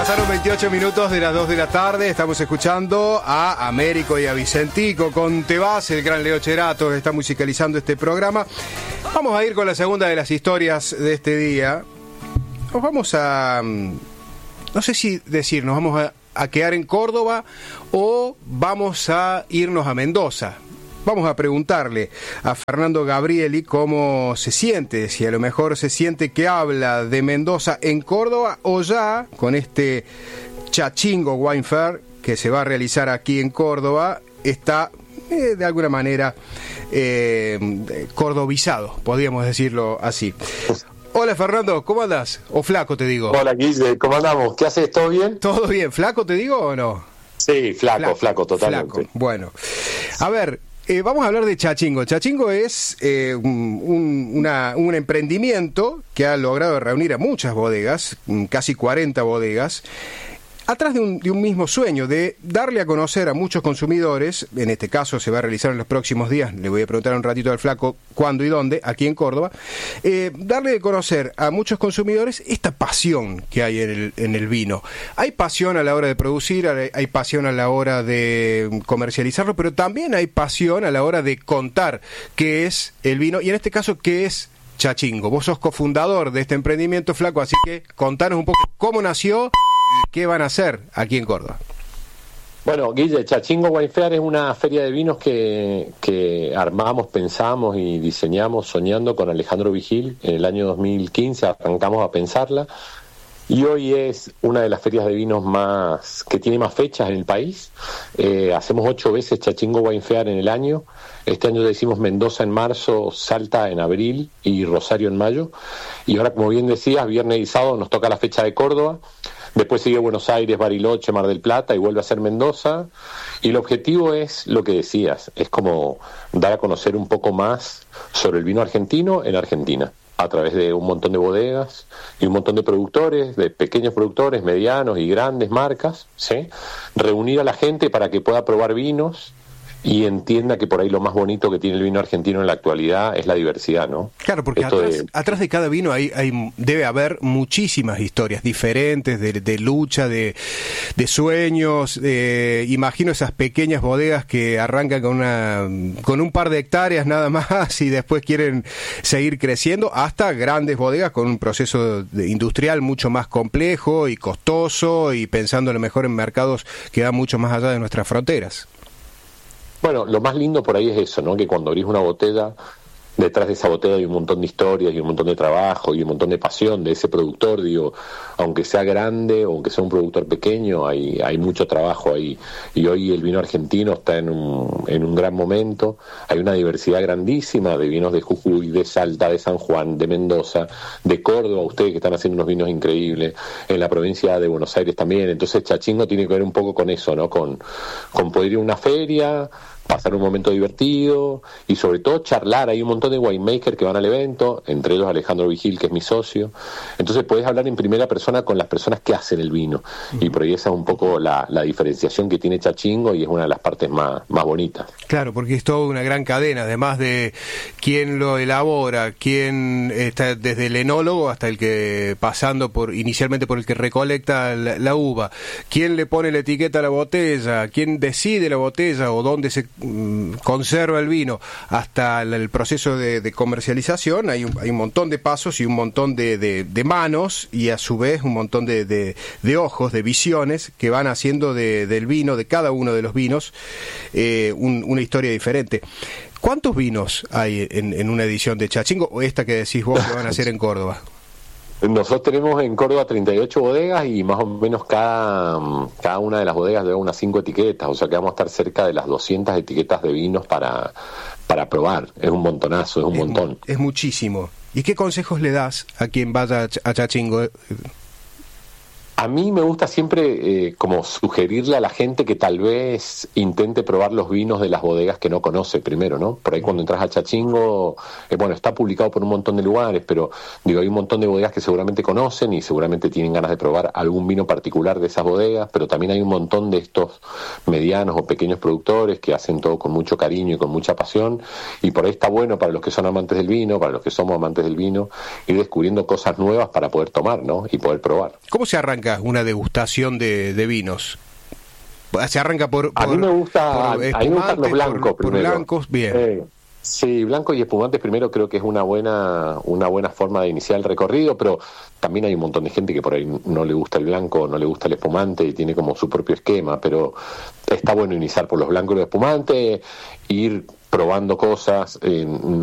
Pasaron 28 minutos de las 2 de la tarde. Estamos escuchando a Américo y a Vicentico con Te vas, el gran Leo Cherato que está musicalizando este programa. Vamos a ir con la segunda de las historias de este día. Nos vamos a... no sé si decir, nos vamos a quedar en Córdoba o vamos a irnos a Mendoza. Vamos a preguntarle a Fernando Gabrieli cómo se siente, si a lo mejor se siente que habla de Mendoza en Córdoba o ya con este Chachingo Wine Fair que se va a realizar aquí en Córdoba, está de alguna manera cordobizado, podríamos decirlo así. Hola Fernando, ¿cómo andás? O flaco te digo. Hola Guille, ¿cómo andamos? ¿Qué haces? ¿Todo bien? ¿Todo bien? ¿Flaco te digo o no? Sí, flaco, totalmente. Flaco. Bueno, a ver... vamos a hablar de Chachingo. Chachingo es un emprendimiento que ha logrado reunir a muchas bodegas, casi 40 bodegas, atrás de un mismo sueño, de darle a conocer a muchos consumidores. En este caso se va a realizar en los próximos días, le voy a preguntar un ratito al flaco cuándo y dónde, aquí en Córdoba, darle a conocer a muchos consumidores esta pasión que hay en el vino. Hay pasión a la hora de producir, hay pasión a la hora de comercializarlo, pero también hay pasión a la hora de contar qué es el vino, y en este caso qué es Chachingo. Vos sos cofundador de este emprendimiento, flaco, así que contanos un poco cómo nació y qué van a hacer aquí en Córdoba. Bueno, Guille, Chachingo Wine Fair es una feria de vinos que armamos, pensamos y diseñamos soñando con Alejandro Vigil. En el año 2015 arrancamos a pensarla y hoy es una de las ferias de vinos que tiene más fechas en el país. Hacemos 8 veces Chachingo Wine Fair en el año. Este año decimos Mendoza en marzo, Salta en abril y Rosario en mayo. Y ahora, como bien decías, viernes y sábado nos toca la fecha de Córdoba. Después sigue Buenos Aires, Bariloche, Mar del Plata y vuelve a ser Mendoza. Y el objetivo es lo que decías, es como dar a conocer un poco más sobre el vino argentino en Argentina, a través de un montón de bodegas y un montón de productores, de pequeños productores, medianos y grandes marcas, ¿sí? Reunir a la gente para que pueda probar vinos y entienda que por ahí lo más bonito que tiene el vino argentino en la actualidad es la diversidad, ¿no? Claro, porque atrás de cada vino debe haber muchísimas historias diferentes de lucha, de sueños. Imagino esas pequeñas bodegas que arrancan con un par de hectáreas nada más y después quieren seguir creciendo, hasta grandes bodegas con un proceso industrial mucho más complejo y costoso y pensando a lo mejor en mercados que van mucho más allá de nuestras fronteras. Bueno, lo más lindo por ahí es eso, ¿no? Que cuando abrís una botella, detrás de esa botella hay un montón de historias y un montón de trabajo y un montón de pasión de ese productor, digo, aunque sea grande o aunque sea un productor pequeño, hay mucho trabajo ahí. Y hoy el vino argentino está en un gran momento, hay una diversidad grandísima de vinos de Jujuy, de Salta, de San Juan, de Mendoza, de Córdoba, ustedes que están haciendo unos vinos increíbles, en la provincia de Buenos Aires también. Entonces Chachingo tiene que ver un poco con eso, ¿no? Con poder ir a una feria, pasar un momento divertido y sobre todo charlar. Hay un montón de winemakers que van al evento, entre ellos Alejandro Vigil, que es mi socio. Entonces podés hablar en primera persona con las personas que hacen el vino. Y por ahí esa es un poco la diferenciación que tiene Chachingo y es una de las partes más bonitas. Claro, porque es toda una gran cadena, además de quién lo elabora, quién está desde el enólogo hasta el que pasando inicialmente por el que recolecta la uva, quién le pone la etiqueta a la botella, quién decide la botella o dónde se conserva el vino, hasta el proceso de comercialización. Hay un montón de pasos y un montón de manos y a su vez un montón de ojos, de visiones que van haciendo del vino, de cada uno de los vinos, una historia diferente. ¿Cuántos vinos hay en una edición de Chachingo o esta que decís vos que van a hacer en Córdoba? Nosotros tenemos en Córdoba 38 bodegas y más o menos cada una de las bodegas lleva unas 5 etiquetas, o sea que vamos a estar cerca de las 200 etiquetas de vinos para probar. Es un montonazo, es un montón. Es muchísimo. ¿Y qué consejos le das a quien vaya a Chachingo? A mí me gusta siempre como sugerirle a la gente que tal vez intente probar los vinos de las bodegas que no conoce primero, ¿no? Por ahí cuando entras a Chachingo, bueno, está publicado por un montón de lugares, pero digo, hay un montón de bodegas que seguramente conocen y seguramente tienen ganas de probar algún vino particular de esas bodegas, pero también hay un montón de estos medianos o pequeños productores que hacen todo con mucho cariño y con mucha pasión, y por ahí está bueno para los que son amantes del vino, para los que somos amantes del vino, ir descubriendo cosas nuevas para poder tomar, ¿no? Y poder probar. ¿Cómo se arranca arranca una degustación de vinos? Se arranca a mí me gusta, a mí me gustan los blancos por blancos, bien. Sí, blancos y espumantes primero creo que es una buena forma de iniciar el recorrido, pero también hay un montón de gente que por ahí no le gusta el blanco, no le gusta el espumante y tiene como su propio esquema, pero está bueno iniciar por los blancos y los espumantes, ir probando cosas,